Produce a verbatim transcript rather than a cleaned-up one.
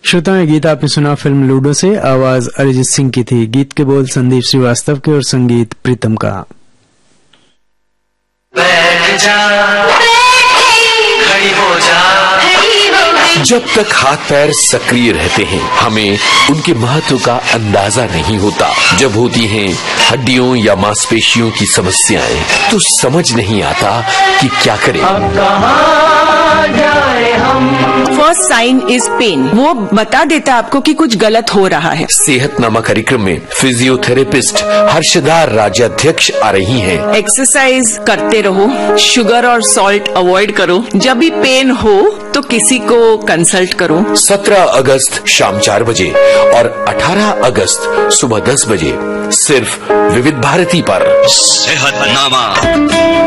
श्रोताओं, ये गीत आपने सुना फिल्म लूडो से। आवाज अरिजीत सिंह की थी। गीत के बोल संदीप श्रीवास्तव के और संगीत प्रीतम का। बैठ जा, खड़ी हो जा। जब तक हाथ पैर सक्रिय रहते हैं हमें उनके महत्व का अंदाजा नहीं होता। जब होती हैं हड्डियों या मांसपेशियों की समस्याएं तो समझ नहीं आता कि क्या करें। अब कहाँ जाए हम। फर्स्ट साइन इज पेन, वो बता देता आपको कि कुछ गलत हो रहा है। सेहतनामा कार्यक्रम में फिजियोथेरेपिस्ट हर्षदा राज्याध्यक्ष आ रही हैं। एक्सरसाइज करते रहो, शुगर और सॉल्ट अवॉइड करो। जब भी पेन हो तो किसी को कंसल्ट करो। सत्रह अगस्त शाम चार बजे और अठारह अगस्त सुबह दस बजे सिर्फ विविध भारती पर। सेहतनामा।